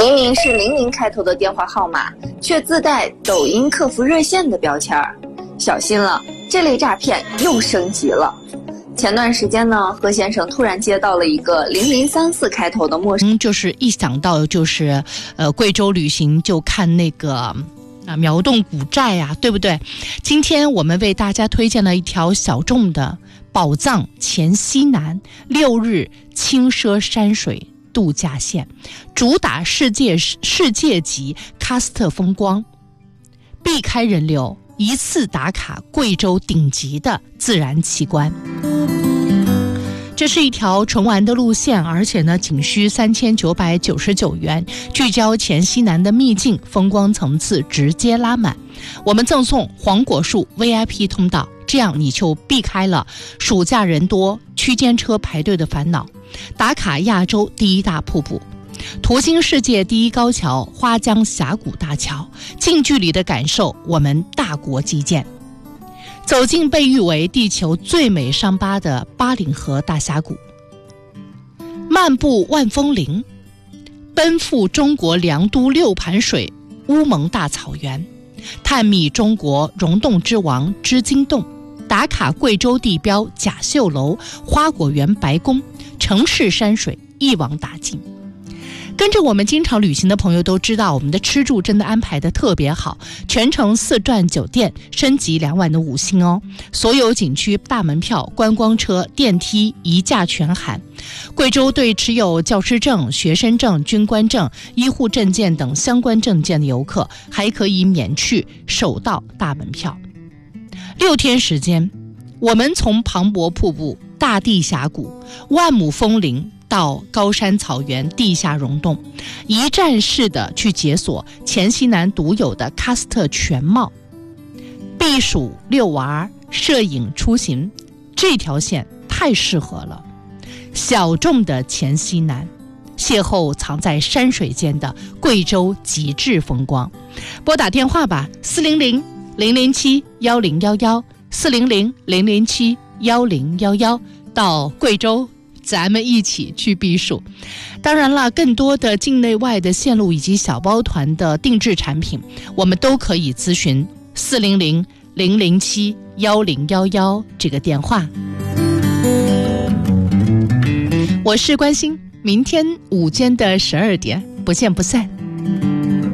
明明是00开头的电话号码，却自带抖音客服热线的标签儿，小心了，这类诈骗又升级了。前段时间呢，何先生突然接到了一个0034开头的陌生， 就是一想到就是贵州旅行就看那个苗洞古寨啊，对不对？今天我们为大家推荐了一条小众的宝藏黔西南6日轻奢山水度假线，主打世界级喀斯特风光，避开人流，一次打卡贵州顶级的自然奇观。这是一条纯玩的路线，而且呢仅需3999元，聚焦黔西南的秘境，风光层次直接拉满。我们赠送黄果树 VIP 通道，这样你就避开了暑假人多区间车排队的烦恼，打卡亚洲第一大瀑布，途经世界第一高桥花江峡谷大桥，近距离的感受我们大国基建，走进被誉为地球最美伤疤的巴岭河大峡谷，漫步万峰林，奔赴中国良都六盘水乌蒙大草原，探秘中国溶洞之王织金洞，打卡贵州地标甲秀楼、花果园白宫，城市山水一网打尽。跟着我们经常旅行的朋友都知道，我们的吃住真的安排的特别好，全程4钻酒店，升级2晚的5星哦。所有景区大门票、观光车、电梯一价全含。贵州对持有教师证、学生证、军官证、医护证件等相关证件的游客，还可以免去首道大门票。6天时间，我们从磅礴瀑布、大地峡谷、万亩枫林到高山草原、地下溶洞，一站式的去解锁黔西南独有的喀斯特全貌。避暑遛娃、摄影出行，这条线太适合了。小众的黔西南，邂逅藏在山水间的贵州极致风光。拨打电话吧，400-007-1011，400-007-1011，到贵州咱们一起去避暑。当然了，更多的境内外的线路以及小包团的定制产品，我们都可以咨询400-007-1011这个电话。我是关心，明天午间的12点不见不散。